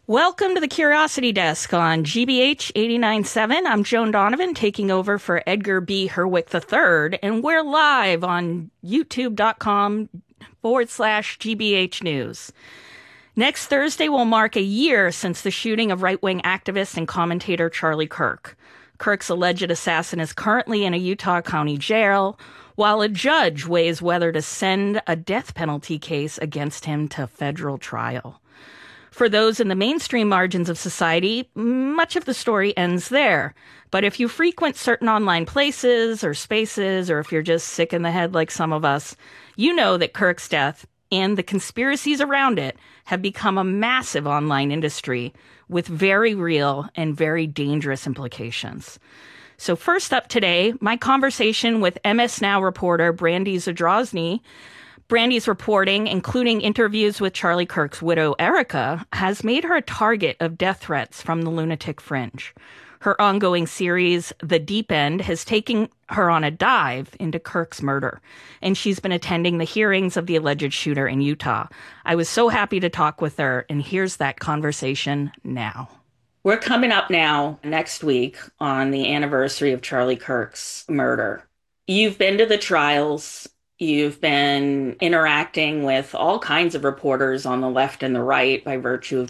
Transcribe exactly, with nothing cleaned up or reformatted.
Welcome to the Curiosity Desk on G B H eighty-nine point seven. I'm Joan Donovan, taking over for Edgar B. Herwick the third, and we're live on youtube.com forward slash GBH News. Next Thursday will mark a year since the shooting of right-wing activist and commentator Charlie Kirk. Kirk's alleged assassin is currently in a Utah County jail, while a judge weighs whether to send a death penalty case against him to federal trial. For those in the mainstream margins of society, much of the story ends there. But if you frequent certain online places or spaces, or if you're just sick in the head like some of us, you know that Kirk's death and the conspiracies around it have become a massive online industry with very real and very dangerous implications. So first up today, my conversation with M S Now reporter Brandy Zadrozny. Brandy's reporting, including interviews with Charlie Kirk's widow, Erica, has made her a target of death threats from the lunatic fringe. Her ongoing series, The Deep End, has taken her on a dive into Kirk's murder, and she's been attending the hearings of the alleged shooter in Utah. I was so happy to talk with her, and here's that conversation now. We're coming up now next week on the anniversary of Charlie Kirk's murder. You've been to the trials. You've been interacting with all kinds of reporters on the left and the right by virtue of